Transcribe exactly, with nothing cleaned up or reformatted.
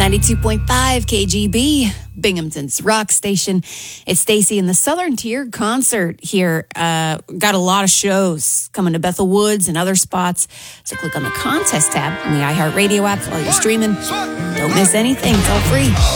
ninety-two point five K G B, Binghamton's rock station. It's Stacy in the Southern Tier concert here. Uh, got a lot of shows coming to Bethel Woods and other spots. So click on the contest tab on the iHeartRadio app while you're streaming. Don't miss anything. It's all free.